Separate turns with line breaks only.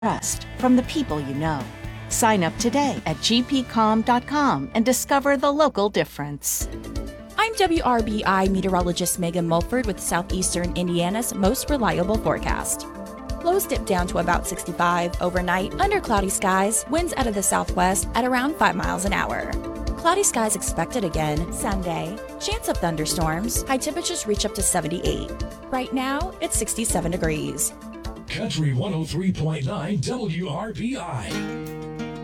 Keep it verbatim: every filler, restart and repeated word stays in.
trust from the people you know. Sign up today at g p com dot com and discover the local difference.
I'm W R B I meteorologist Megan Mulford with Southeastern Indiana's most reliable forecast. Lows dip down to about sixty-five overnight under cloudy skies, winds out of the southwest at around five miles an hour. Cloudy skies expected again Sunday. Chance of thunderstorms. High temperatures reach up to seventy-eight. Right now, it's sixty-seven degrees.
Country one oh three point nine W R B I.